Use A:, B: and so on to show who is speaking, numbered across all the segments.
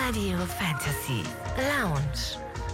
A: Radio Fantasy Lounge.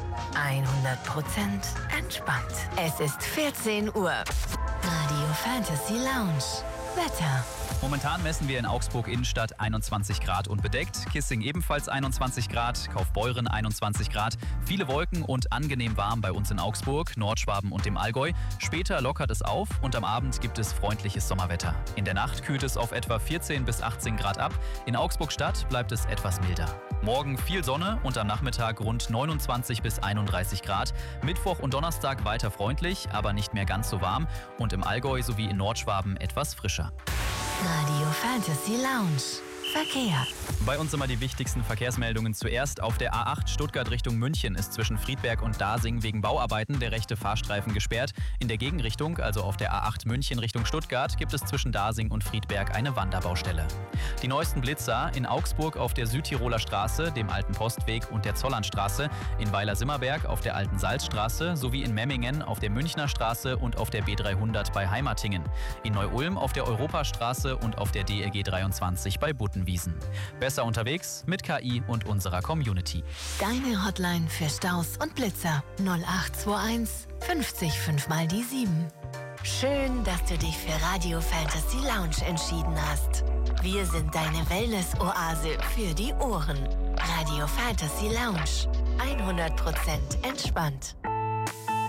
A: 100% entspannt. Es ist 14 Uhr. Radio Fantasy Lounge. Wetter.
B: Momentan messen wir in Augsburg Innenstadt 21 Grad und bedeckt, Kissing ebenfalls 21 Grad, Kaufbeuren 21 Grad, viele Wolken und angenehm warm bei uns in Augsburg, Nordschwaben und dem Allgäu. Später lockert es auf und am Abend gibt es freundliches Sommerwetter. In der Nacht kühlt es auf etwa 14 bis 18 Grad ab, in Augsburg Stadt bleibt es etwas milder. Morgen viel Sonne und am Nachmittag rund 29 bis 31 Grad. Mittwoch und Donnerstag weiter freundlich, aber nicht mehr ganz so warm und im Allgäu sowie in Nordschwaben etwas frischer.
A: Radio Fantasy Lounge. Verkehr.
B: Bei uns immer die wichtigsten Verkehrsmeldungen zuerst. Auf der A8 Stuttgart Richtung München ist zwischen Friedberg und Dasing wegen Bauarbeiten der rechte Fahrstreifen gesperrt. In der Gegenrichtung, also auf der A8 München Richtung Stuttgart, gibt es zwischen Dasing und Friedberg eine Wanderbaustelle. Die neuesten Blitzer in Augsburg auf der Südtiroler Straße, dem Alten Postweg und der Zollernstraße, in Weiler-Simmerberg auf der Alten Salzstraße sowie in Memmingen auf der Münchner Straße und auf der B300 bei Heimatingen. In Neu-Ulm auf der Europastraße und auf der DLG 23 bei Buttenwiesen. Besser unterwegs mit KI und unserer Community.
A: Deine Hotline für Staus und Blitzer 0821 50 5 mal die 7. Schön, dass du dich für Radio Fantasy Lounge entschieden hast. Wir sind deine Wellness-Oase für die Ohren. Radio Fantasy Lounge. 100% entspannt.